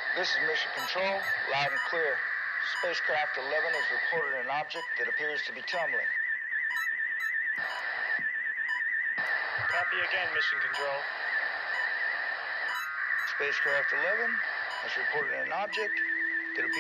This is Mission Control, loud and clear. Spacecraft 11 has reported an object that appears to be tumbling. Copy again, Mission Control. Spacecraft 11 has reported an object that appears